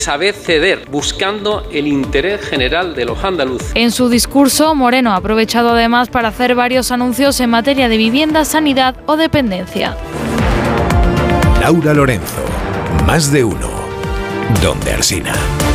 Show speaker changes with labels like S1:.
S1: saber ceder, buscando el interés general de los andaluces.
S2: En su discurso, Moreno ha aprovechado además para hacer varios anuncios en materia de vivienda, sanidad o dependencia.
S3: Laura Lorenzo, Más de Uno, Donde Alsina.